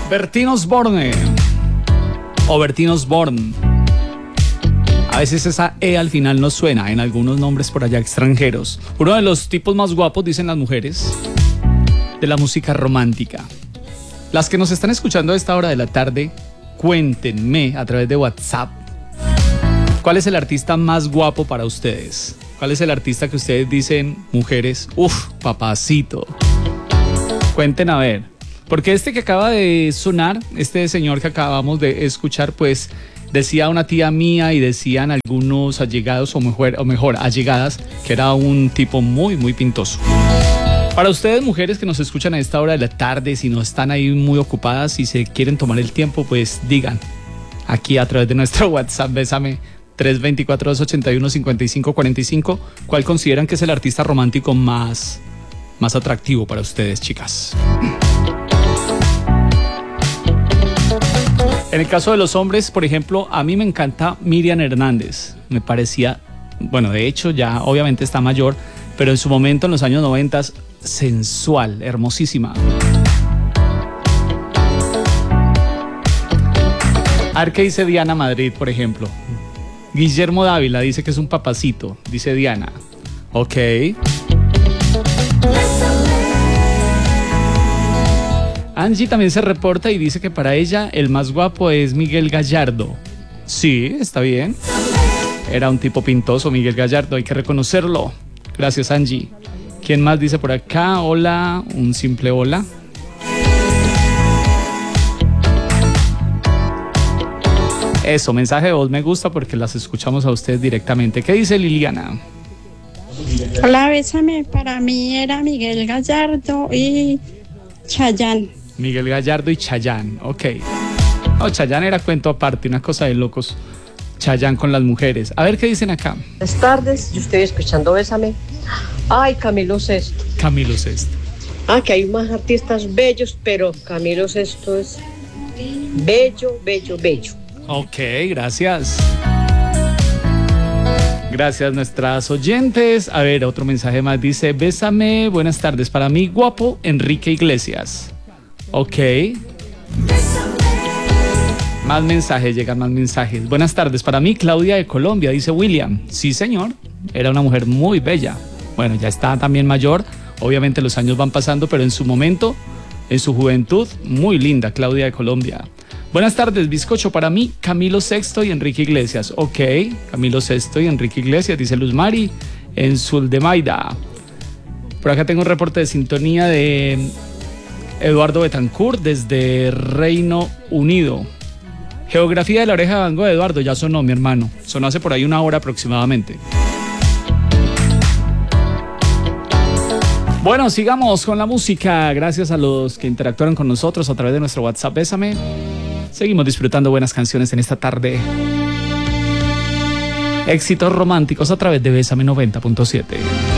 Bertín Osborne o Bertín Osborne. A veces esa E al final no suena en algunos nombres por allá extranjeros. Uno de los tipos más guapos, dicen las mujeres, de la música romántica. Las que nos están escuchando a esta hora de la tarde, cuéntenme a través de WhatsApp, ¿cuál es el artista más guapo para ustedes? ¿Cuál es el artista que ustedes dicen, mujeres, papacito? Cuenten a ver. Porque este que acaba de sonar, este señor que acabamos de escuchar, pues decía una tía mía y decían algunos allegados o mejor allegadas, que era un tipo muy, muy pintoso. Para ustedes, mujeres que nos escuchan a esta hora de la tarde, si no están ahí muy ocupadas y se quieren tomar el tiempo, pues digan aquí a través de nuestro WhatsApp, Bésame 324-281-5545, ¿cuál consideran que es el artista romántico más atractivo para ustedes, chicas? En el caso de los hombres, por ejemplo, a mí me encanta Miriam Hernández. Me parecía, bueno, de hecho ya obviamente está mayor, pero en su momento, en los años 90, sensual, hermosísima. A ver qué dice Diana Madrid, por ejemplo. Guillermo Dávila dice que es un papacito, dice Diana. Ok. Angie también se reporta y dice que para ella el más guapo es Miguel Gallardo. Sí, está bien. Era un tipo pintoso, Miguel Gallardo, hay que reconocerlo. Gracias, Angie. ¿Quién más dice por acá? Hola, un simple hola. Eso, mensaje de voz me gusta porque las escuchamos a ustedes directamente. ¿Qué dice Liliana? Hola, Bésame. Para mí era Miguel Gallardo y Chayanne. Miguel Gallardo y Chayanne, ok. No, Chayanne era cuento aparte, una cosa de locos. Chayanne con las mujeres. A ver qué dicen acá. Buenas tardes, yo estoy escuchando Bésame. Ay, Camilo Sesto. Camilo Sesto. Que hay más artistas bellos, pero Camilo Sesto es bello, bello, bello. Ok, gracias. Gracias, nuestras oyentes. A ver, otro mensaje más dice: Bésame, buenas tardes. Para mí, guapo, Enrique Iglesias. Ok. Más mensajes, llegan más mensajes. Buenas tardes. Para mí, Claudia de Colombia, dice William. Sí, señor. Era una mujer muy bella. Bueno, ya está también mayor. Obviamente los años van pasando, pero en su momento, en su juventud, muy linda, Claudia de Colombia. Buenas tardes, bizcocho. Para mí, Camilo Sexto y Enrique Iglesias. Ok, Camilo Sexto y Enrique Iglesias, dice Luz Mari, en Suldemaida. Por acá tengo un reporte de sintonía de Eduardo Betancourt desde Reino Unido. Geografía de la oreja de Van Gogh, Eduardo, ya sonó, mi hermano. Sonó hace por ahí una hora aproximadamente. Bueno, sigamos con la música. Gracias a los que interactuaron con nosotros a través de nuestro WhatsApp Bésame. Seguimos disfrutando buenas canciones en esta tarde. Éxitos románticos a través de Bésame 90.7.